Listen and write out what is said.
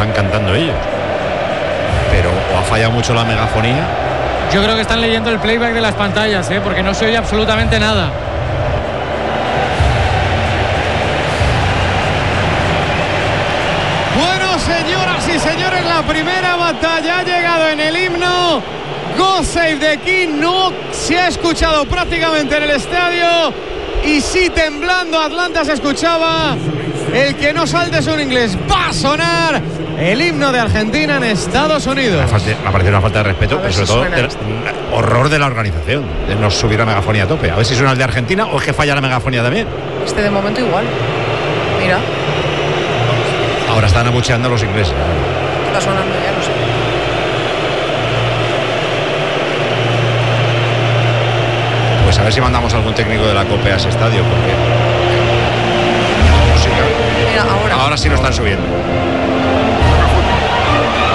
están cantando ellos. Pero o ha fallado mucho la megafonía. Yo creo que están leyendo el playback de las pantallas, porque no se oye absolutamente nada. Bueno, señoras y señores, la primera batalla ha llegado en el himno. God Save the King. No se ha escuchado prácticamente en el estadio. Y sí, temblando Atlanta se escuchaba. El que no salte es un inglés. Va a sonar el himno de Argentina en Estados Unidos. Me ha parecido una falta de respeto, pero sobre todo horror de la organización, de no subir la megafonía a tope. A ver si suena el de Argentina o es que falla la megafonía también. De momento igual. Mira. Ahora están abucheando a los ingleses. Está sonando ya, no sé. Pues a ver si mandamos algún técnico de la COPE a ese estadio, porque Mira, ahora sí lo están subiendo.